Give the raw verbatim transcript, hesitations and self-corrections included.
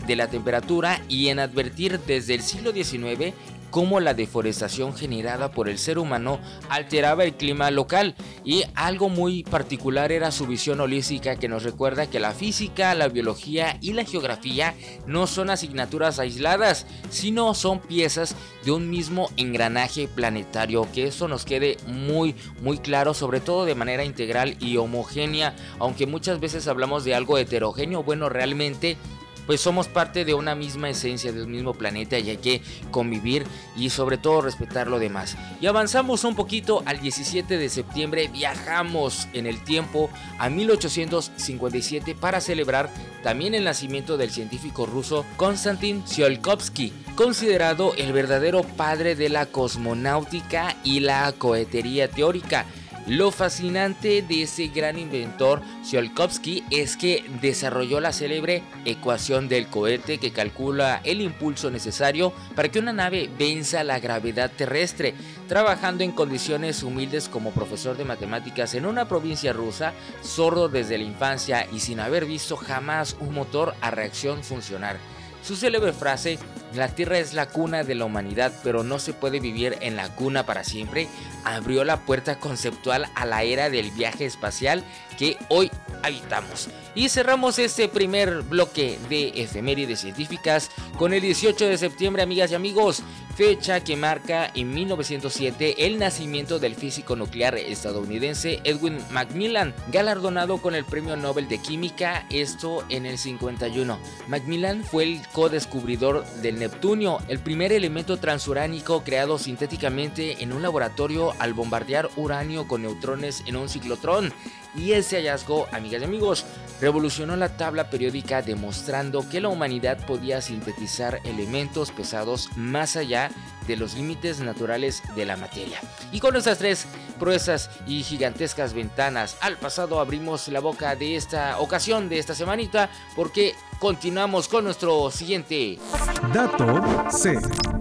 de la temperatura y en advertir desde el siglo diecinueve cómo la deforestación generada por el ser humano alteraba el clima local, y algo muy particular era su visión holística, que nos recuerda que la física, la biología y la geografía no son asignaturas aisladas, sino son piezas de un mismo engranaje planetario. Que eso nos quede muy muy claro, sobre todo de manera integral y homogénea, aunque muchas veces hablamos de algo heterogéneo. Bueno, realmente pues somos parte de una misma esencia, del mismo planeta, y hay que convivir y sobre todo respetar lo demás. Y avanzamos un poquito al diecisiete de septiembre, viajamos en el tiempo a mil ochocientos cincuenta y siete para celebrar también el nacimiento del científico ruso Konstantin Tsiolkovsky, considerado el verdadero padre de la cosmonáutica y la cohetería teórica. Lo fascinante de ese gran inventor Tsiolkovsky es que desarrolló la célebre ecuación del cohete, que calcula el impulso necesario para que una nave venza la gravedad terrestre. Trabajando en condiciones humildes como profesor de matemáticas en una provincia rusa, sordo desde la infancia y sin haber visto jamás un motor a reacción funcionar. Su célebre frase, "La Tierra es la cuna de la humanidad, pero no se puede vivir en la cuna para siempre", abrió la puerta conceptual a la era del viaje espacial que hoy habitamos. Y cerramos este primer bloque de efemérides científicas con el dieciocho de septiembre, amigas y amigos, fecha que marca en mil novecientos siete el nacimiento del físico nuclear estadounidense Edwin Macmillan, galardonado con el Premio Nobel de Química, esto en el cincuenta y uno. Macmillan fue el co-descubridor del neptunio, el primer elemento transuránico creado sintéticamente en un laboratorio al bombardear uranio con neutrones en un ciclotrón. Y ese hallazgo, amigas y amigos, revolucionó la tabla periódica, demostrando que la humanidad podía sintetizar elementos pesados más allá de los límites naturales de la materia. Y con estas tres proezas y gigantescas ventanas al pasado, abrimos la boca de esta ocasión, de esta semanita, porque continuamos con nuestro siguiente Dato C.